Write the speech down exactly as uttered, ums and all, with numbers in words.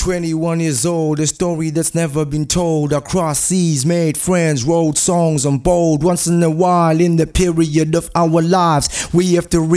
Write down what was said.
twenty-one years old, a story that's never been told. Across seas, made friends, wrote songs on bold. Once in a while, in the period of our lives, we have to